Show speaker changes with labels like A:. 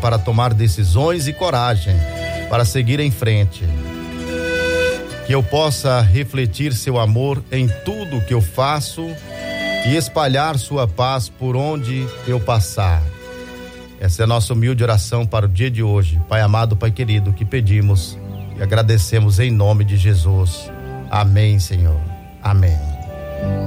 A: para tomar decisões e coragem para seguir em frente. Que eu possa refletir seu amor em tudo que eu faço e espalhar sua paz por onde eu passar. Essa é a nossa humilde oração para o dia de hoje. Pai amado, Pai querido, que pedimos e agradecemos em nome de Jesus. Amém, Senhor. Amém.